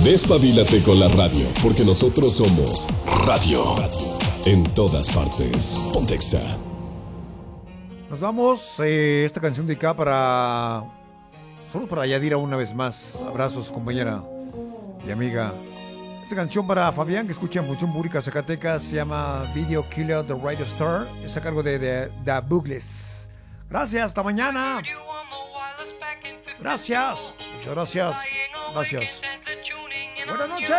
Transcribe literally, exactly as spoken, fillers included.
Despabilate con la radio, porque nosotros somos radio. En todas partes. Pontexa. Nos vamos. Eh, esta canción dedicada para... Solo para Yadira una vez más. Abrazos, compañera y amiga. Esta canción para Fabián, que escucha en Función Pública Zacatecas, se llama Video Killer The Radio Star. Es a cargo de, de, de Bugles. Gracias, hasta mañana. Gracias. Muchas gracias. Gracias. Buenas noches.